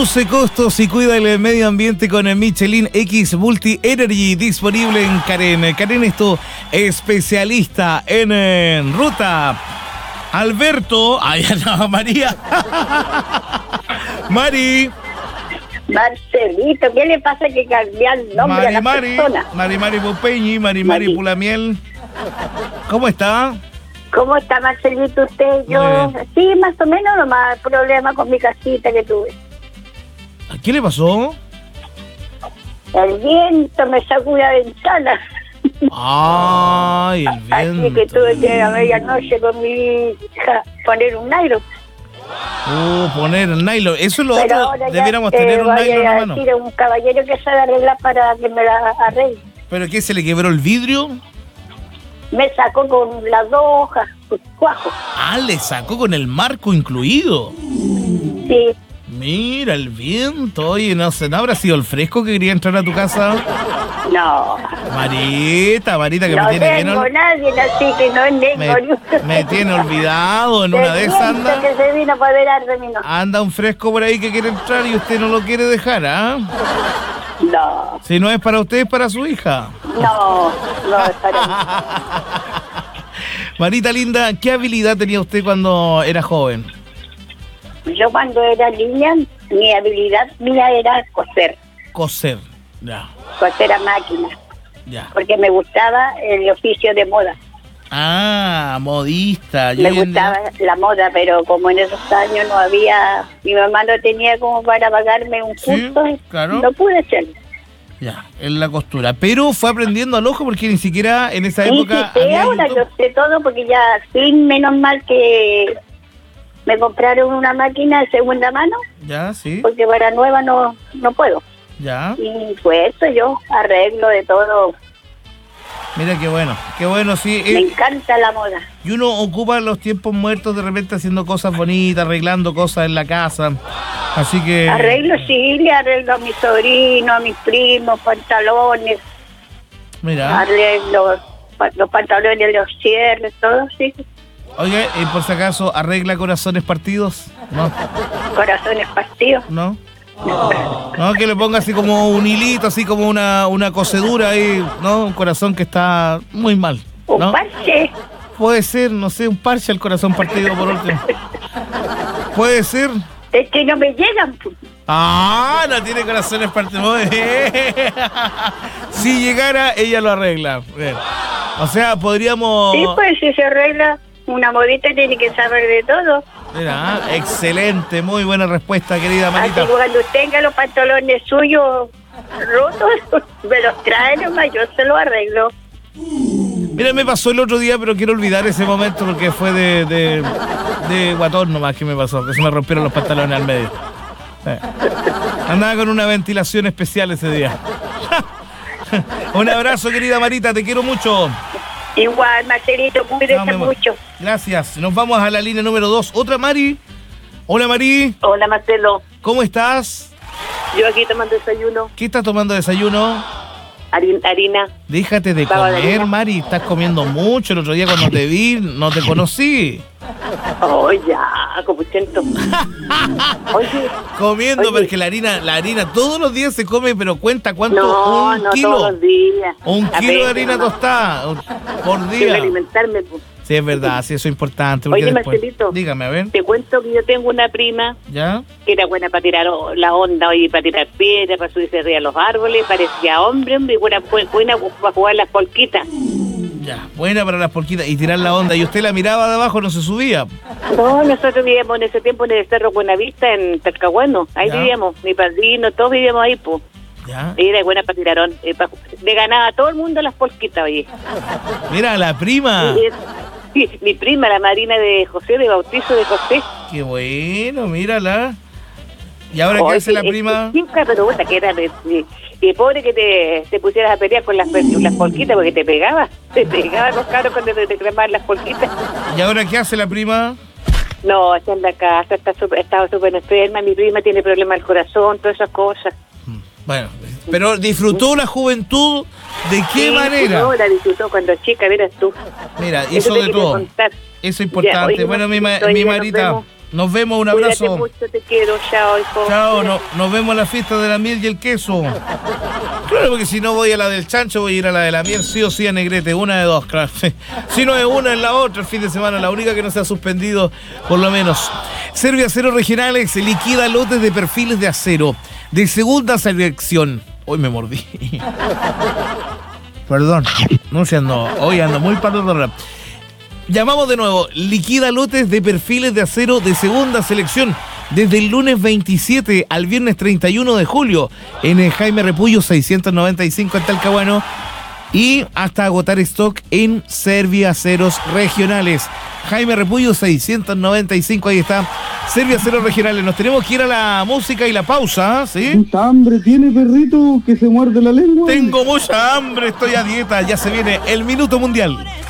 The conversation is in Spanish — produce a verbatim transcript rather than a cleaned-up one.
Reduce costos y cuida el medio ambiente con el Michelin X Multi Energy, disponible en Karen. Karen es tu especialista en, en ruta. Alberto, ay, no, María. Mari. Marcelito, ¿qué le pasa que cambiar el nombre Mari, a la Mari, persona? Mari Mari Popeñi, Mari Mari, Mari Pulamiel. ¿Cómo está? ¿Cómo está, Marcelito, usted? Yo, sí, más o menos, nomás problema con mi casita que tuve. ¿Qué le pasó? El viento me sacó una ventana. Ay, el viento. Así que tuve que a medianoche con mi hija poner un nylon. Uh, poner el nylon. Eso es lo Pero otro. Debiéramos tener un vaya nylon a a mano. decir a un caballero que sabe arreglar para que me la arregle. ¿Pero qué? ¿Se le quebró el vidrio? Me sacó con las dos hojas, con cuajo. Ah, le sacó con el marco incluido. Sí. Mira el viento. Oye, no sé, ¿no habrá sido el fresco que quería entrar a tu casa? No. Marita, Marita, que no me tiene bien. No tengo nadie, así que no tengo. Me, me tiene olvidado en una de esas. Anda, que se vino para ver de mí, no. Anda un fresco por ahí que quiere entrar y usted no lo quiere dejar, ¿ah? ¿eh? No. Si no es para usted, es para su hija. No, no es para mí. Marita linda, ¿qué habilidad tenía usted cuando era joven? Yo cuando era niña, mi habilidad mía era coser. Coser, ya. Coser a máquina. Ya. Porque me gustaba el oficio de moda. Ah, modista. Yo me gustaba día... la moda, pero como en esos años no había, mi mamá no tenía como para pagarme un curso, sí, claro. No pude hacerlo. Ya, en la costura. Pero fue aprendiendo al ojo porque ni siquiera en esa sí, época sí, había ahora YouTube. yo sé todo porque ya, sí, menos mal que me compraron una máquina de segunda mano. Ya, sí. Porque para nueva no, no puedo. Ya. Y pues eso yo arreglo de todo. Mira qué bueno, qué bueno, sí. Me eh, encanta la moda. Y uno ocupa los tiempos muertos de repente haciendo cosas bonitas, arreglando cosas en la casa. Así que... Arreglo, sí, le arreglo a mis sobrinos, a mis primos, pantalones. Mira. Arreglo los pantalones, los cierres, todo, sí. Oiga, y por si acaso, ¿arregla corazones partidos? No. ¿Corazones partidos? No. No, no, que le ponga así como un hilito, así como una, una cosedura ahí, ¿no? Un corazón que está muy mal, ¿no? ¿Un parche? Puede ser, no sé, un parche al corazón partido por último. Puede ser. Es que no me llegan. Ah, no tiene corazones partidos. Si llegara, ella lo arregla. Bien. O sea, podríamos... Sí, pues si se arregla, una modita tiene que saber de todo. Mira, excelente, muy buena respuesta, querida Marita. Así que cuando tenga los pantalones suyos rotos, me los trae nomás, yo se los arreglo. Mira, me pasó el otro día, pero quiero olvidar ese momento porque fue de, de, de guatón nomás que me pasó, que se me rompieron los pantalones al medio. Eh. Andaba con una ventilación especial ese día. Un abrazo, querida Marita, te quiero mucho. Igual, Marcelito, cuídese no, mucho. Gracias. Nos vamos a la línea número dos. Otra Mari. Hola, Mari. Hola, Marcelo. ¿Cómo estás? Yo aquí tomando desayuno. ¿Qué estás tomando desayuno? Harina. Déjate de Baba comer, de Mari. Estás comiendo mucho. El otro día cuando te vi, no te conocí. Oh, ya, como siento. Oye, comiendo, oye. Porque la harina, la harina todos los días se come, pero cuenta cuánto, no, un no kilo. Todos los días. Un a kilo ver, de harina no. tostada por día. Quiero alimentarme, pues. Sí, es verdad, sí, eso es importante. Oye, después... Marcelito. Dígame, a ver. Te cuento que yo tengo una prima. ¿Ya? Que era buena para tirar la onda, oye, para tirar piedras, para subirse arriba a los árboles. Parecía hombre, hombre, y buena, buena para jugar las polquitas. Ya, buena para las polquitas y tirar la onda. ¿Y usted la miraba de abajo, no se subía? No, nosotros vivíamos en ese tiempo en el Cerro Buenavista, en Talcahuano. Ahí ya. Vivíamos, mi padrino, todos vivíamos ahí, pues. Ya. Era buena para tirar, eh, pa, le ganaba a todo el mundo las polquitas, oye. Mira, la prima. Sí, sí, mi prima, la madrina de José, de bautizo de José. Qué bueno, mírala. ¿Y ahora oye, qué hace la es, prima? Sí, pero puta, que era de, de, de pobre que te, te pusieras a pelear con las, las polquitas porque te pegaba. Te pegaba los cabros cuando te, te cremaban las polquitas. ¿Y ahora qué hace la prima? No, está en la casa, está super, estaba súper enferma, mi prima tiene problemas del corazón, todas esas cosas. Bueno, pero ¿disfrutó la juventud de qué sí, manera? No, la disfrutó cuando chica, verás tú. Mira, hizo de todo. Eso es importante. Ya, oye, bueno, mi, ma mi Marita, Nos vemos, un Cuídate abrazo. mucho, te quiero, chao, hijo. Chao, no, nos vemos en la fiesta de la miel y el queso. Claro, porque si no voy a la del chancho, voy a ir a la de la miel, sí o sí a Negrete, una de dos, claro. Si no es una, es la otra el fin de semana, la única que no se ha suspendido, por lo menos. Serbia Acero Regionales liquida lotes de perfiles de acero de segunda selección. Hoy me mordí. Perdón, no sé, ando, hoy ando muy para. Llamamos de nuevo, liquida lotes de perfiles de acero de segunda selección desde el lunes veintisiete al viernes treinta y uno de julio en el Jaime Repullo seiscientos noventa y cinco en Talcahuano y hasta agotar stock en Serbia Aceros Regionales. Jaime Repullo seiscientos noventa y cinco, ahí está, Serbia Aceros Regionales. Nos tenemos que ir a la música y la pausa, ¿sí? ¿Mucha hambre tiene, perrito, que se muerde la lengua? Tengo mucha hambre, estoy a dieta, ya se viene el Minuto Mundial.